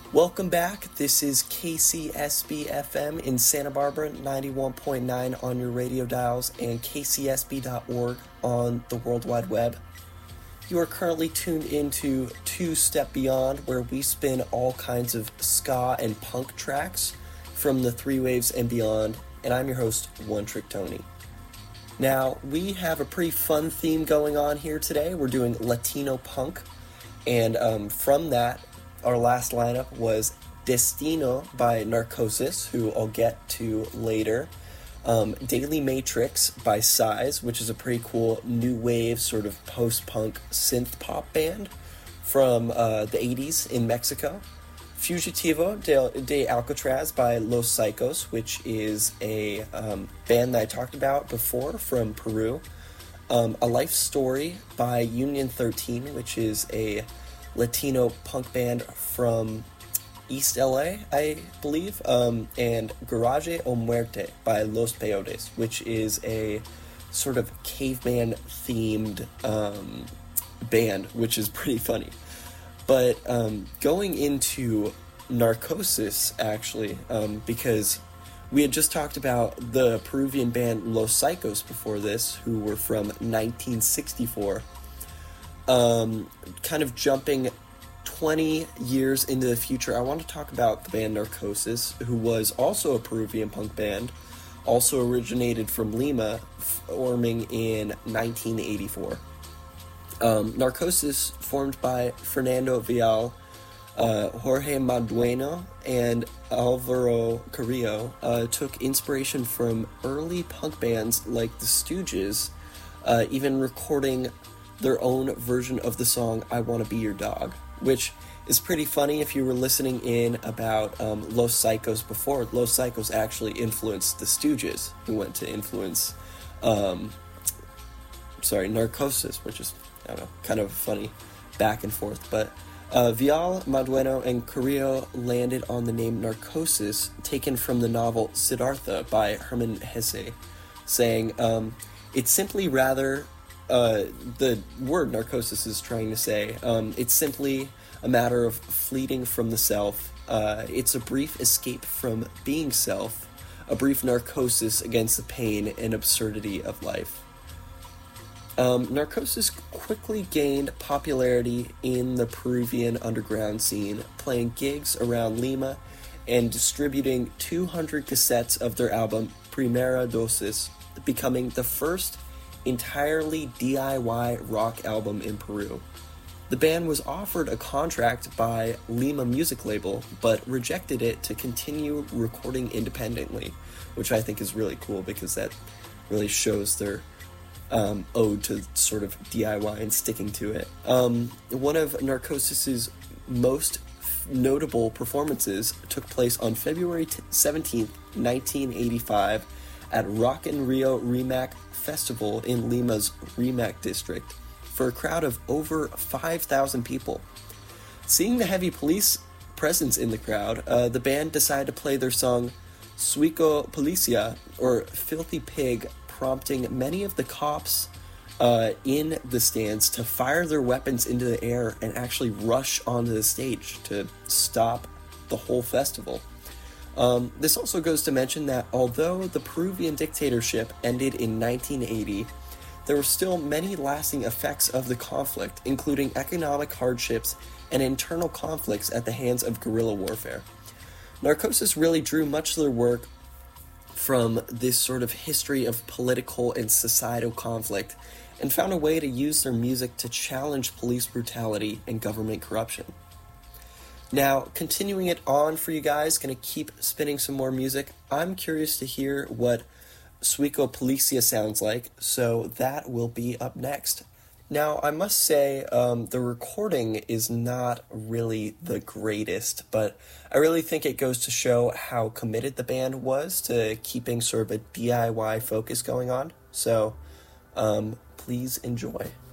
Welcome back. This is KCSB FM in Santa Barbara, 91.9 on your radio dials, and kcsb.org on the World Wide Web. You are currently tuned into Two Step Beyond, where we spin all kinds of ska and punk tracks from the Three Waves and beyond, and I'm your host, One Trick Tony. Now, we have a pretty fun theme going on here today. We're doing Latino punk, and from that, our last lineup was Destino by Narcosis, who I'll get to later. Daily Matrix by Size, which is a pretty cool new wave sort of post-punk synth-pop band from the 80s in Mexico. Fugitivo de Alcatraz by Los Psychos, which is a band that I talked about before from Peru. A Life Story by Union 13, which is a Latino punk band from East LA, I believe, and Garage o Muerte by Los Peyotes, which is a sort of caveman-themed band, which is pretty funny. But going into Narcosis, actually, because we had just talked about the Peruvian band Los Psychos before this, who were from 1964, kind of jumping 20 years into the future, I want to talk about the band Narcosis, who was also a Peruvian punk band, also originated from Lima, forming in 1984. Narcosis, formed by Fernando Vial, Jorge Madueno, and Alvaro Carrillo, took inspiration from early punk bands like the Stooges, even recording their own version of the song I Wanna Be Your Dog, which is pretty funny if you were listening in about Los Psychos before. Los Psychos actually influenced the Stooges, who went to influence, Narcosis, which is, I don't know, kind of funny back and forth. But Vial, Madueno, and Carrillo landed on the name Narcosis, taken from the novel Siddhartha by Hermann Hesse, saying, it's simply rather... the word narcosis is trying to say, it's simply a matter of fleeting from the self. It's a brief escape from being self, a brief narcosis against the pain and absurdity of life. Narcosis quickly gained popularity in the Peruvian underground scene, playing gigs around Lima and distributing 200 cassettes of their album Primera Dosis, becoming the first entirely DIY rock album in Peru. The band was offered a contract by Lima music label, but rejected it to continue recording independently, which I think is really cool because that really shows their ode to sort of DIY and sticking to it. One of Narcosis's most notable performances took place on February 17th, 1985 at Rock in Rio Remac Festival in Lima's Remac district for a crowd of over 5,000 people. Seeing the heavy police presence in the crowd, the band decided to play their song Suico Policia, or Filthy Pig, prompting many of the cops in the stands to fire their weapons into the air and actually rush onto the stage to stop the whole festival. This also goes to mention that although the Peruvian dictatorship ended in 1980, there were still many lasting effects of the conflict, including economic hardships and internal conflicts at the hands of guerrilla warfare. Narcosis really drew much of their work from this sort of history of political and societal conflict, and found a way to use their music to challenge police brutality and government corruption. Now, continuing it on for you guys, going to keep spinning some more music. I'm curious to hear what Suico Policia sounds like, so that will be up next. Now, I must say, the recording is not really the greatest, but I really think it goes to show how committed the band was to keeping sort of a DIY focus going on. So, please enjoy.